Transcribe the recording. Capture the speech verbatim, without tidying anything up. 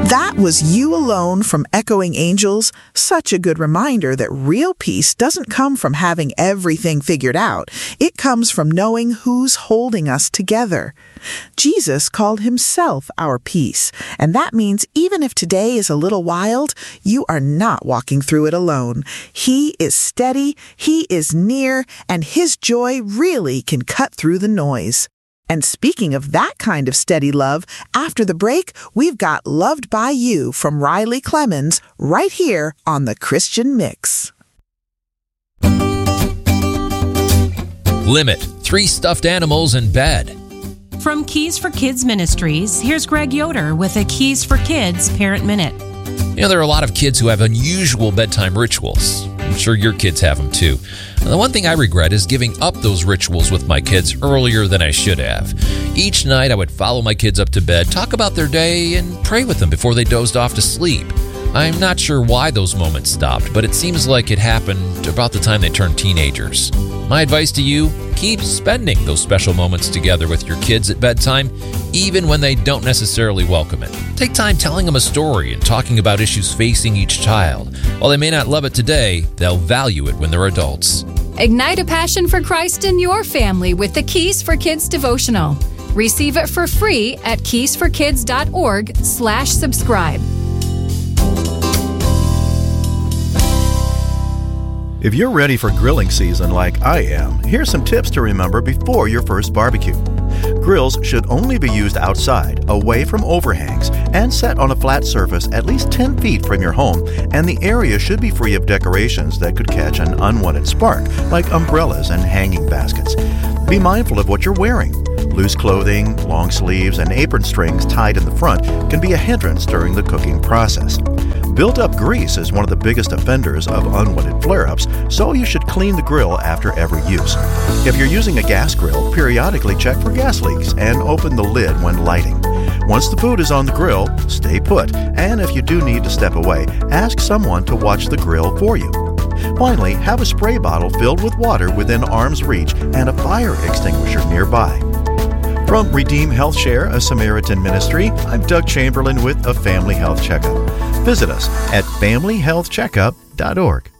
That was You Alone from Echoing Angels. Such a good reminder that real peace doesn't come from having everything figured out. It comes from knowing who's holding us together. Jesus called himself our peace, and that means even if today is a little wild, you are not walking through it alone. He is steady, he is near, and his joy really can cut through the noise. And speaking of that kind of steady love, after the break, we've got Loved by You from Riley Clemmons right here on the Christian Mix. Limit three stuffed animals in bed. From Keys for Kids Ministries, here's Greg Yoder with a Keys for Kids Parent Minute. You know, there are a lot of kids who have unusual bedtime rituals. I'm sure your kids have them too. And the one thing I regret is giving up those rituals with my kids earlier than I should have. Each night I would follow my kids up to bed, talk about their day, and pray with them before they dozed off to sleep. I'm not sure why those moments stopped, but it seems like it happened about the time they turned teenagers. My advice to you, keep spending those special moments together with your kids at bedtime, even when they don't necessarily welcome it. Take time telling them a story and talking about issues facing each child. While they may not love it today, they'll value it when they're adults. Ignite a passion for Christ in your family with the Keys for Kids devotional. Receive it for free at keysforkids.org slash subscribe. If you're ready for grilling season like I am, here's some tips to remember before your first barbecue. Grills should only be used outside, away from overhangs, and set on a flat surface at least ten feet from your home, and the area should be free of decorations that could catch an unwanted spark, like umbrellas and hanging baskets. Be mindful of what you're wearing. Loose clothing, long sleeves, and apron strings tied in the front can be a hindrance during the cooking process. Built-up grease is one of the biggest offenders of unwanted flare-ups, so you should clean the grill after every use. If you're using a gas grill, periodically check for gas leaks and open the lid when lighting. Once the food is on the grill, stay put, and if you do need to step away, ask someone to watch the grill for you. Finally, have a spray bottle filled with water within arm's reach and a fire extinguisher nearby. From Redeem Health Share, a Samaritan ministry, I'm Doug Chamberlain with a Family Health Checkup. Visit us at family health checkup dot org.